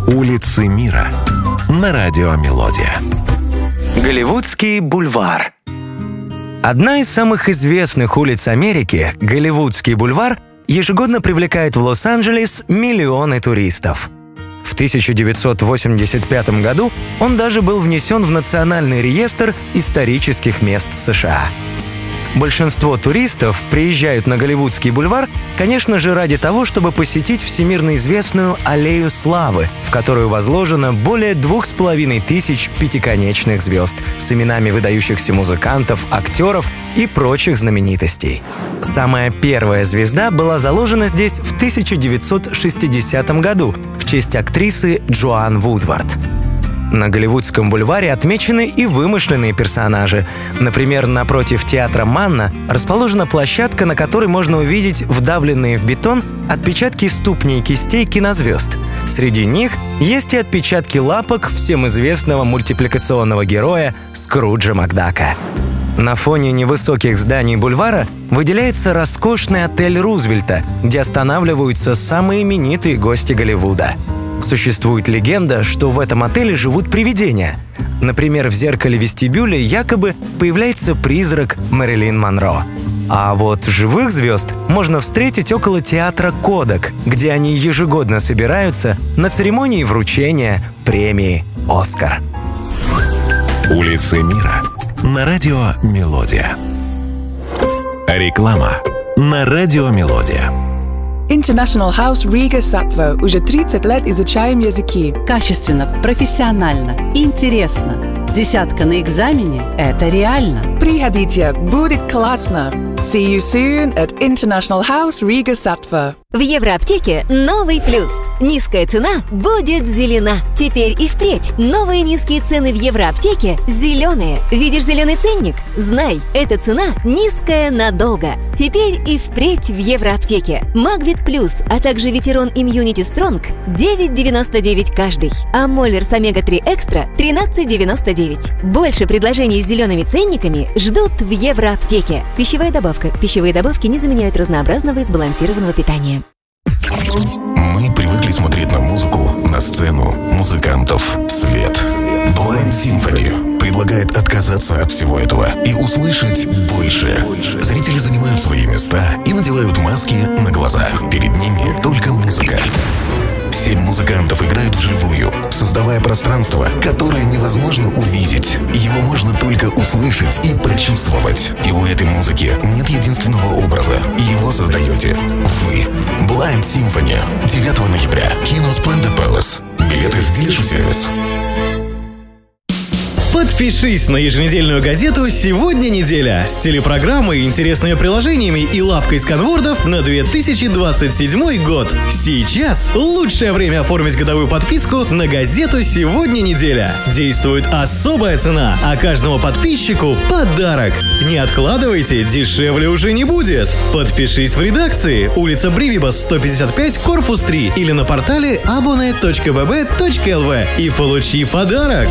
Улицы мира на радио «Мелодия». Голливудский бульвар. Одна из самых известных улиц Америки, Голливудский бульвар, ежегодно привлекает в Лос-Анджелес миллионы туристов. В 1985 году он даже был внесен в Национальный реестр исторических мест США. Большинство туристов приезжают на Голливудский бульвар, конечно же, ради того, чтобы посетить всемирно известную Аллею Славы, в которую возложено более 2500 пятиконечных звезд с именами выдающихся музыкантов, актеров и прочих знаменитостей. Самая первая звезда была заложена здесь в 1960 году в честь актрисы Джоан Вудвард. На Голливудском бульваре отмечены и вымышленные персонажи. Например, напротив театра Манна расположена площадка, на которой можно увидеть вдавленные в бетон отпечатки ступней и кистей кинозвезд. Среди них есть и отпечатки лапок всем известного мультипликационного героя Скруджа Макдака. На фоне невысоких зданий бульвара выделяется роскошный отель Рузвельта, где останавливаются самые именитые гости Голливуда. Существует легенда, что в этом отеле живут привидения. Например, в зеркале вестибюля якобы появляется призрак Мэрилин Монро. А вот живых звезд можно встретить около театра «Кодак», где они ежегодно собираются на церемонии вручения премии «Оскар». Улицы мира на радио «Мелодия». Реклама на радио «Мелодия». International House Riga Sattva. Уже 30 лет изучаем языки. Качественно, профессионально, интересно. 10 на экзамене – это реально. Приходите, будет классно. See you soon at International House Riga Sattva. В Евроаптеке новый плюс. Низкая цена будет зелена. Теперь и впредь новые низкие цены в Евроаптеке зеленые. Видишь зеленый ценник? Знай, эта цена низкая надолго. Теперь и впредь в Евроаптеке. Магвит Плюс, а также Ветерон Immunity Strong 9,99 каждый. А Моллер с Омега-3 Экстра 13,99. Больше предложений с зелеными ценниками ждут в Евроаптеке. Пищевая добавка. Пищевые добавки не заменяют разнообразного и сбалансированного питания. Мы привыкли смотреть на музыку, на сцену, музыкантов, свет. Blind Symphony предлагает отказаться от всего этого и услышать больше. Зрители занимают свои места и надевают маски на глаза. Перед ними только музыка. 7 музыкантов играют вживую, создавая пространство, которое невозможно увидеть. Его можно только услышать и почувствовать. И у этой музыки нет единственного образа. Его создаете вы. Blind Symphony. 9 ноября. Кино Splendid Palace. Билеты в Билишу сервис. Подпишись на еженедельную газету «Сегодня неделя» с телепрограммой, интересными приложениями и лавкой сканвордов на 2027 год. Сейчас лучшее время оформить годовую подписку на газету «Сегодня неделя». Действует особая цена, а каждому подписчику подарок. Не откладывайте, дешевле уже не будет. Подпишись в редакции, улица Бривибас, 155, корпус 3 или на портале abone.bb.lv и получи подарок.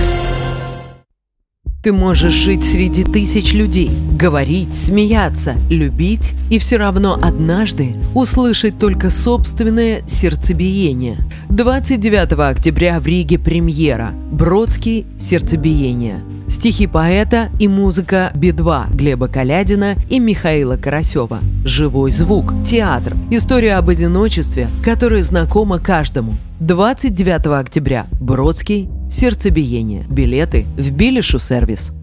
Ты можешь жить среди тысяч людей, говорить, смеяться, любить и все равно однажды услышать только собственное сердцебиение. 29 октября в Риге премьера. Бродский «Сердцебиение». Стихи поэта и музыка Би-2 Глеба Калядина и Михаила Карасева. Живой звук. Театр. История об одиночестве, которая знакома каждому. 29 октября. Бродский «Сердцебиение». Билеты в Билишу сервис.